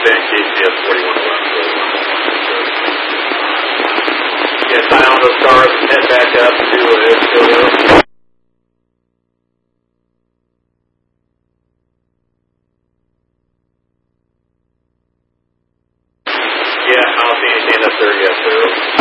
been KCS 4111. Get high on those stars and head back up to Escoto. Yeah, I don't see anything up there yet, sir.